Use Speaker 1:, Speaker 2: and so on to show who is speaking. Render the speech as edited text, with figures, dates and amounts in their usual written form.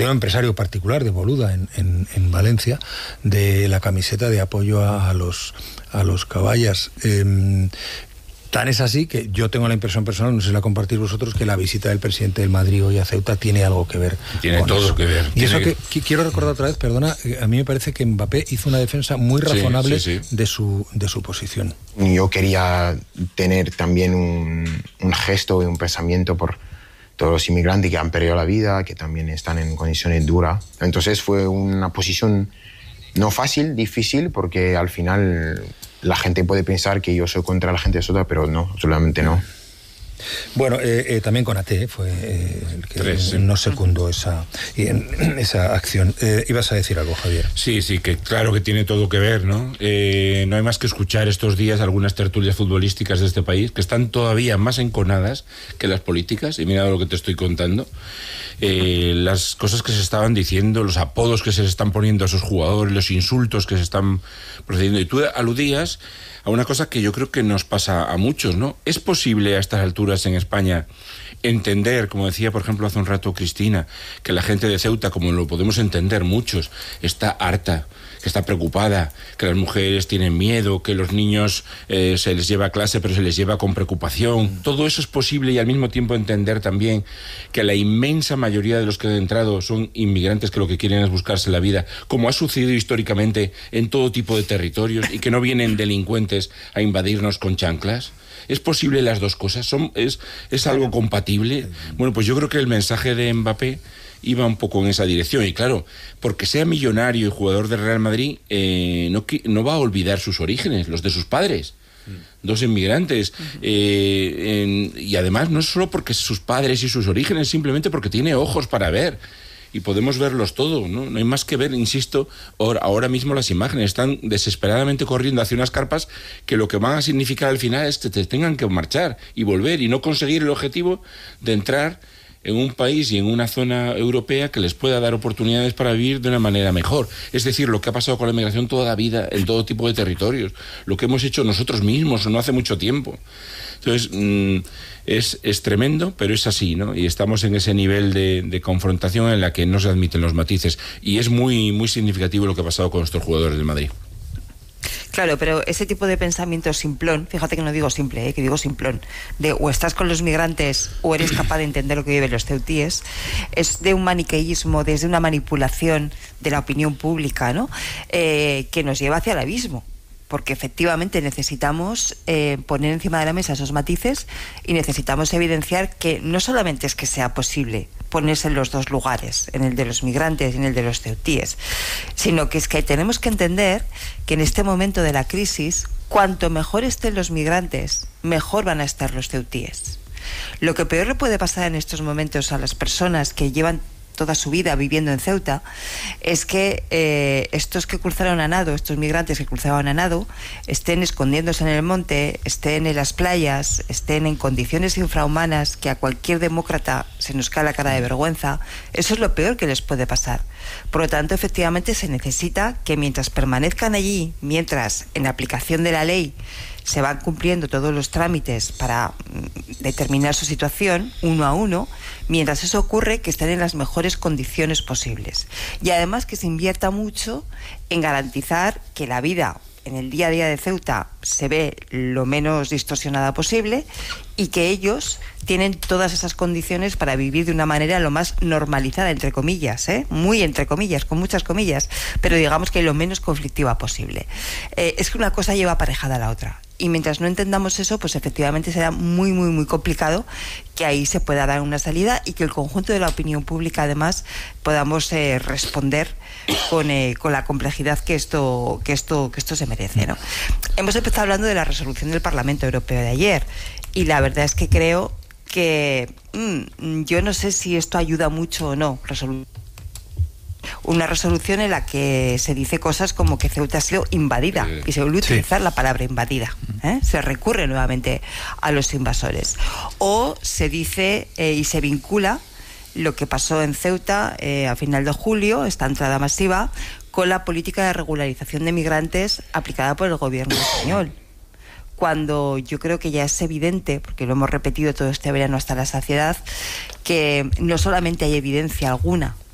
Speaker 1: de un empresario particular, de Boluda, en Valencia, de la camiseta de apoyo a los caballas. Tan es así que yo tengo la impresión personal, no sé si la compartís vosotros, que la visita del presidente del Madrid hoy a Ceuta tiene algo que ver.
Speaker 2: Tiene todo eso. Que ver.
Speaker 1: Y eso que quiero recordar otra vez, perdona, a mí me parece que Mbappé hizo una defensa muy razonable de su posición.
Speaker 3: Yo quería tener también un gesto y un pensamiento por todos los inmigrantes que han perdido la vida, que también están en condiciones duras. Entonces fue una posición no fácil, difícil, porque al final la gente puede pensar que yo soy contra la gente de Ceuta, pero no, absolutamente no.
Speaker 1: Bueno, también Konaté fue el que no secundó esa acción. Ibas a decir algo, Javier.
Speaker 2: Sí, que claro que tiene todo que ver, ¿no? No hay más que escuchar estos días algunas tertulias futbolísticas de este país que están todavía más enconadas que las políticas, y mira lo que te estoy contando. Las cosas que se estaban diciendo, los apodos que se están poniendo a esos jugadores, los insultos que se están procediendo, y tú aludías a una cosa que yo creo que nos pasa a muchos, ¿no? ¿Es posible a estas alturas en España entender, como decía por ejemplo hace un rato Cristina, que la gente de Ceuta, como lo podemos entender muchos, está harta, que está preocupada, que las mujeres tienen miedo, que los niños se les lleva a clase pero se les lleva con preocupación? Todo eso es posible, y al mismo tiempo entender también que la inmensa mayoría de los que han entrado son inmigrantes que lo que quieren es buscarse la vida, como ha sucedido históricamente en todo tipo de territorios, y que no vienen delincuentes a invadirnos con chanclas. ¿Es posible las dos cosas? ¿Es algo compatible? Bueno, pues yo creo que el mensaje de Mbappé iba un poco en esa dirección, y claro, porque sea millonario y jugador del Real Madrid, no va a olvidar sus orígenes, los de sus padres. Dos inmigrantes, y además no es solo porque sus padres y sus orígenes, simplemente porque tiene ojos para ver, y podemos verlos todos, ¿no? No hay más que ver, insisto, ahora mismo las imágenes están desesperadamente corriendo hacia unas carpas que lo que van a significar al final es que te tengan que marchar y volver y no conseguir el objetivo de entrar en un país y en una zona europea que les pueda dar oportunidades para vivir de una manera mejor. Es decir, lo que ha pasado con la inmigración toda la vida en todo tipo de territorios, lo que hemos hecho nosotros mismos no hace mucho tiempo. Entonces, es tremendo, pero es así, ¿no? Y estamos en ese nivel de confrontación en la que no se admiten los matices, y es muy, muy significativo lo que ha pasado con nuestros jugadores del Madrid.
Speaker 4: Claro, pero ese tipo de pensamiento simplón, fíjate que no digo simple, que digo simplón, de o estás con los migrantes o eres capaz de entender lo que viven los ceutíes, es de un maniqueísmo, desde una manipulación de la opinión pública, ¿no? Que nos lleva hacia el abismo. Porque efectivamente necesitamos poner encima de la mesa esos matices, y necesitamos evidenciar que no solamente es que sea posible ponerse en los dos lugares, en el de los migrantes y en el de los ceutíes, sino que es que tenemos que entender que en este momento de la crisis, cuanto mejor estén los migrantes, mejor van a estar los ceutíes. Lo que peor le puede pasar en estos momentos a las personas que llevan toda su vida viviendo en Ceuta, es que estos que cruzaron a nado, estos migrantes que cruzaban a nado, estén escondiéndose en el monte, estén en las playas, estén en condiciones infrahumanas que a cualquier demócrata se nos cae la cara de vergüenza. Eso es lo peor que les puede pasar. Por lo tanto, efectivamente se necesita que mientras permanezcan allí, mientras en aplicación de la ley se van cumpliendo todos los trámites para determinar su situación uno a uno, mientras eso ocurre, que estén en las mejores condiciones posibles. Y además que se invierta mucho en garantizar que la vida en el día a día de Ceuta se ve lo menos distorsionada posible, y que ellos tienen todas esas condiciones para vivir de una manera lo más normalizada, entre comillas, muy entre comillas, con muchas comillas, pero digamos que lo menos conflictiva posible. Es que una cosa lleva aparejada a la otra, y mientras no entendamos eso, pues efectivamente será muy, muy, muy complicado que ahí se pueda dar una salida, y que el conjunto de la opinión pública además podamos responder con la complejidad que esto se merece, ¿no? Hemos empezado hablando de la resolución del Parlamento Europeo de ayer, y la verdad es que creo que yo no sé si esto ayuda mucho o no. Una resolución en la que se dice cosas como que Ceuta ha sido invadida, y se vuelve a utilizar la palabra invadida, se recurre nuevamente a los invasores, o se dice y se vincula lo que pasó en Ceuta a final de julio, esta entrada masiva, con la política de regularización de migrantes aplicada por el gobierno español, cuando yo creo que ya es evidente, porque lo hemos repetido todo este verano hasta la saciedad, que no solamente hay evidencia alguna